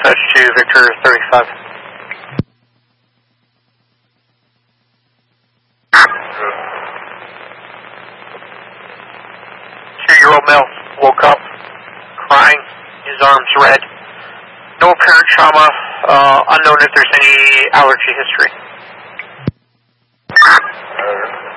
dispatch to Victor 35. 2-year-old male woke up, crying, his arms red. No apparent trauma, unknown if there's any allergy history.